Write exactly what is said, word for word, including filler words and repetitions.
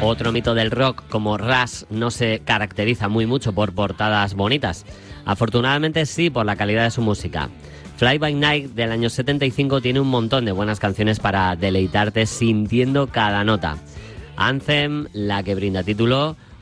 Otro mito del rock como Rush no se caracteriza muy mucho por portadas bonitas. Afortunadamente sí por la calidad de su música. Fly By Night del año setenta y cinco tiene un montón de buenas canciones para deleitarte sintiendo cada nota. Anthem, la que brinda título,